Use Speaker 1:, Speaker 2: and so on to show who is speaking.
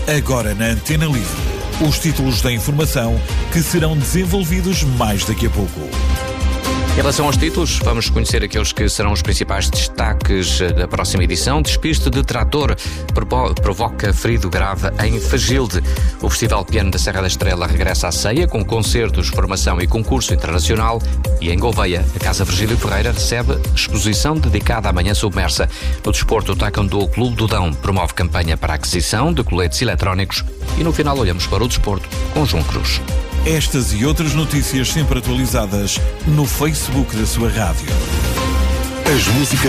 Speaker 1: Agora na Antena Livre, os títulos da informação que serão desenvolvidos mais daqui a pouco.
Speaker 2: Em relação aos títulos, vamos conhecer aqueles que serão os principais destaques da próxima edição. Despiste de trator provoca ferido grave em Fagilde. O Festival de Piano da Serra da Estrela regressa à ceia com concertos, formação e concurso internacional. E em Gouveia, a Casa Virgílio Ferreira recebe exposição dedicada à Manhã Submersa. No desporto, o Taekwondo Clube do Dão promove campanha para a aquisição de coletes eletrónicos. E no final olhamos para o desporto com João Cruz.
Speaker 1: Estas e outras notícias sempre atualizadas no Facebook da sua rádio. As músicas